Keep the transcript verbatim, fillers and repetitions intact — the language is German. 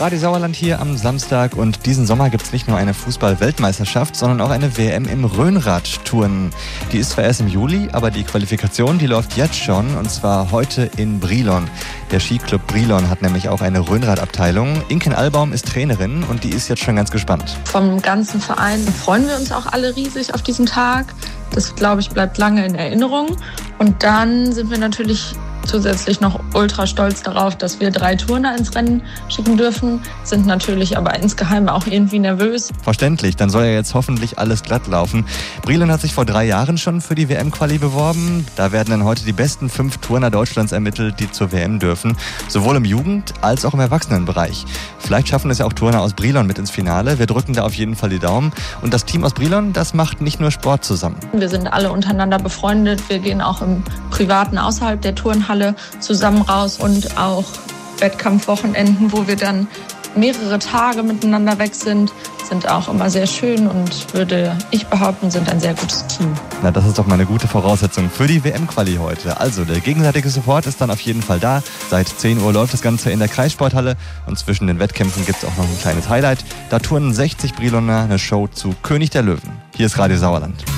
Radio Sauerland hier am Samstag und diesen Sommer gibt es nicht nur eine Fußball-Weltmeisterschaft, sondern auch eine W M im Rhönradturnen. Die ist zwar erst im Juli, aber die Qualifikation, die läuft jetzt schon und zwar heute in Brilon. Der Skiclub Brilon hat nämlich auch eine Rhönradabteilung. Inken Allbaum ist Trainerin und die ist jetzt schon ganz gespannt. Vom ganzen Verein freuen wir uns auch alle riesig auf diesen Tag. Das, glaube ich, bleibt lange in Erinnerung. Und dann sind wir natürlich zusätzlich noch ultra stolz darauf, dass wir drei Turner ins Rennen schicken dürfen, sind natürlich aber insgeheim auch irgendwie nervös. Verständlich, dann soll ja jetzt hoffentlich alles glatt laufen. Brilon hat sich vor drei Jahren schon für die W M-Quali beworben. Da werden dann heute die besten fünf Turner Deutschlands ermittelt, die zur W M dürfen. Sowohl im Jugend- als auch im Erwachsenenbereich. Vielleicht schaffen es ja auch Turner aus Brilon mit ins Finale. Wir drücken da auf jeden Fall die Daumen. Und das Team aus Brilon, das macht nicht nur Sport zusammen. Wir sind alle untereinander befreundet. Wir gehen auch im Privaten außerhalb der Turnhalle zusammen raus und auch Wettkampfwochenenden, wo wir dann mehrere Tage miteinander weg sind, sind auch immer sehr schön und würde ich behaupten, sind ein sehr gutes Team. Na, das ist doch mal eine gute Voraussetzung für die W M-Quali heute. Also, der gegenseitige Support ist dann auf jeden Fall da. Seit zehn Uhr läuft das Ganze in der Kreissporthalle und zwischen den Wettkämpfen gibt es auch noch ein kleines Highlight. Da turnen sechzig Briloner eine Show zu König der Löwen. Hier ist Radio Sauerland.